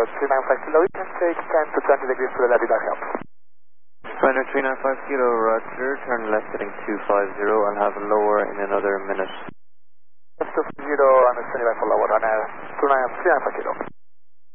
395 kilo, you can take 10 to 20 degrees to the left without help. Ryanair 395 kilo, roger, turn left heading 250, I'll have a lower in another minute. 250, I'm standing by for lower, Ryanair 395 kilo.